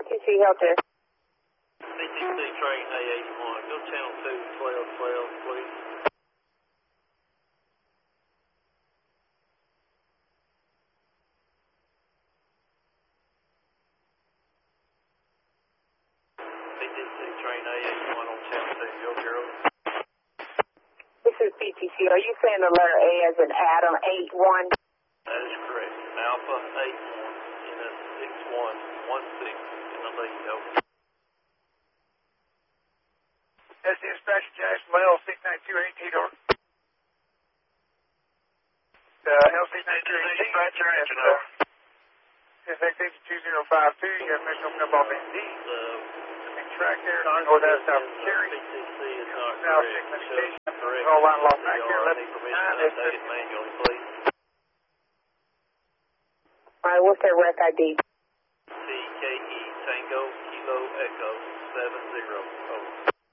PTC Helter. PTC train A81. Go channel 2, 1212, please. PTC train A81 on channel 2, go girl. This is PTC. Are you saying the letter A as in Adam 81? That is correct. Alpha 81 in a 6116 in the lead, over. That's the inspection, Jackson, L69218, over. L69218, dispatcher, engine, over. SX 2052, you got permission to open up off ND. Track there, north out south of Cherry. PTC is not Now, correct. medication. Correct. All line lock back here, I need permission to update it manually, please. All right, what's their rec ID? TKE Tango Kilo Echo 70, over.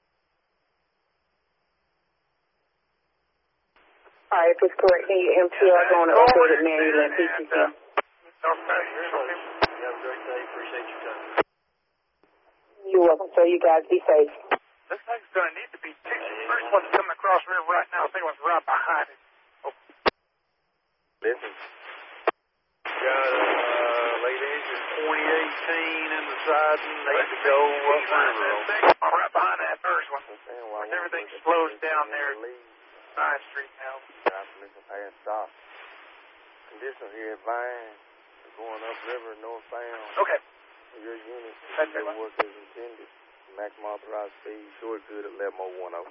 All right, if it's correct, then your MTR going to update it manually in PTC. You have a great day. Appreciate your time. You're welcome, sir. You guys be safe. This thing's going to need to be fixed. The first one's coming across the river right now. The second one's right behind it. Oh. Listen. Got late engine 2018 in the siding. Needs to go up river. Right behind that first one. Everything slows down there. 9th Street now. Permission pay and stop. Conditional here at Vine. Going upriver northbound. Okay. Your unit That's will work as intended. Maximum authorized speed, short good at 11:10. Alright, 11:01,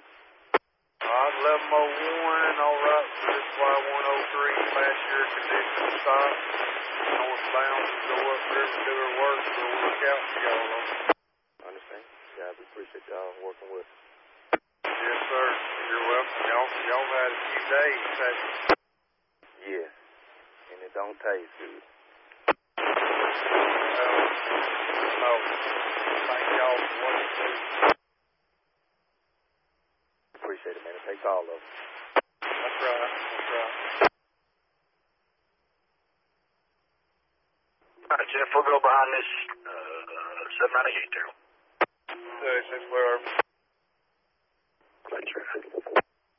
alright, this Y103, last year condition stop. Northbound, go upriver, do her work, we'll look out for y'all. Understand? Yeah, we appreciate y'all working with us. Yes, sir. You're welcome. Y'all had a few days, haven't you? Yes. And it don't taste good. Thank y'all for what you do. Appreciate it, man. It takes all of us. That's right. That's right. All right, Jeff, we'll go behind this 798 there. That's where